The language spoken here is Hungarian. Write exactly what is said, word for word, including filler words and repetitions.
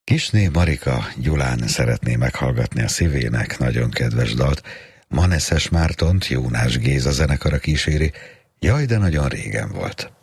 Kisné Marika Gyulán szeretné meghallgatni a szívének nagyon kedves dalt. Maneszes Mártont Jónás Géza zenekara kíséri, Jaj, de nagyon régen volt.